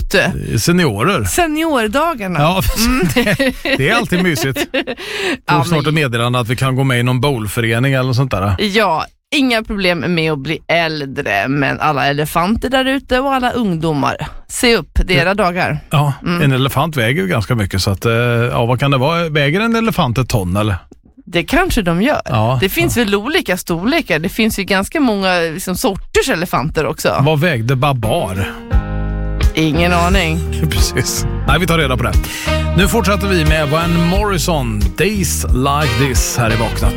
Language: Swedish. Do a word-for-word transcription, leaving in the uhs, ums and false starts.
ut. Seniorer. Seniordagarna. Ja, mm. det, det är alltid mysigt. Det är ja, snart men... ett meddelande att vi kan gå med i någon bowlförening eller något sånt där. Ja, inga problem med att bli äldre, men alla elefanter där ute och alla ungdomar, se upp, det är era dagar. Ja, mm. en elefant väger ju ganska mycket, så att, ja, vad kan det vara? Väger en elefant ett ton eller? Det kanske de gör. Ja, det finns ja. väl olika storlekar. Det finns ju ganska många liksom, sorters elefanter också. Vad vägde Babar? Ingen aning. Precis. Nej, vi tar reda på det. Nu fortsätter vi med Van Morrison, Days Like This, här i Vaknat.